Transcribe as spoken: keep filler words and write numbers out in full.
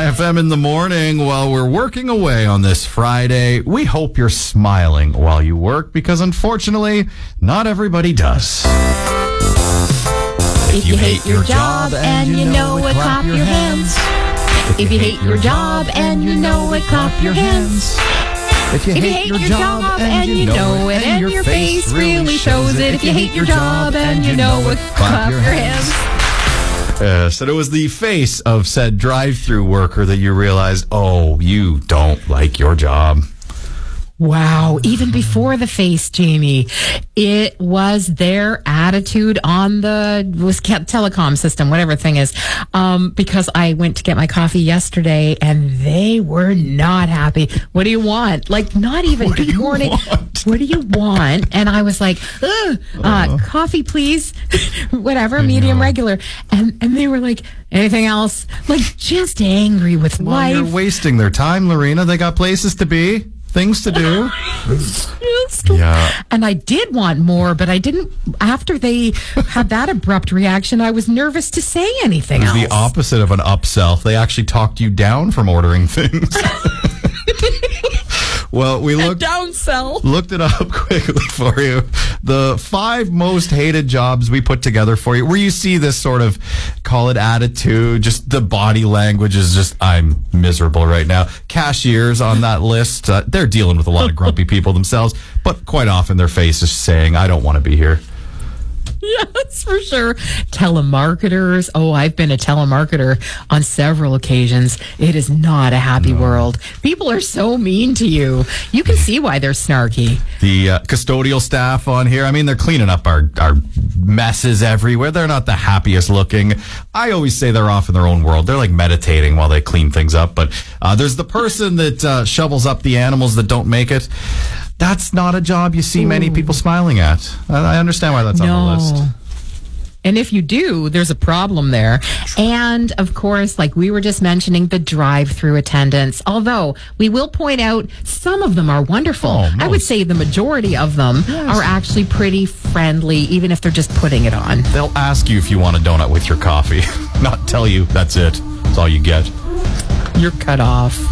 I F M in the morning while we're working away on this Friday. We hope you're smiling while you work because unfortunately, not everybody does. If you hate your job and you know it, clap your hands. If you hate your job and you know it, clap your hands. If you If you hate your job and you know it, and your face really shows it. If you hate your job and you know it, clap your hands. Yes, and it was the face of said drive-through worker that you realized, oh, you don't like your job. Wow. Even before the face, Jamie, it was their attitude on the was telecom system, whatever thing is. Um, because I went to get my coffee yesterday and they were not happy. What do you want? Like, not even What do good you morning. want? What do you want? And I was like, Ugh, uh, coffee, please. Whatever, medium, regular. And and they were like, anything else? Like, just angry with Well, life. you're wasting their time, Lorena. They got places to be, things to do. Yeah. And I did want more, but I didn't. After they had that abrupt reaction, I was nervous to say anything It was else. the opposite of an upsell. They actually talked you down from ordering things. Well, we looked Downsell. looked it up quickly for you. The five most hated jobs we put together for you, where you see this sort of, call it attitude, just the body language is just, I'm miserable right now. Cashiers on that list, uh, they're dealing with a lot of grumpy people themselves, but quite often their face is saying, I don't want to be here. Yes, for sure. Telemarketers. Oh, I've been a telemarketer on several occasions. It is not a happy world. People are so mean to you. You can see why they're snarky. The uh, custodial staff on here, I mean, they're cleaning up our, our messes everywhere. They're not the happiest looking. I always say they're off in their own world. They're like meditating while they clean things up. But uh, there's the person that uh, shovels up the animals that don't make it. That's not a job you see many people smiling at. I I understand why that's on the list. And if you do, there's a problem there. And of course, like we were just mentioning, the drive-through attendants. Although we will point out some of them are wonderful. Oh, I would most. say the majority of them Yes. are actually pretty friendly, even if they're just putting it on. They'll ask you if you want a donut with your coffee, not tell you that's it. That's all you get. You're cut off.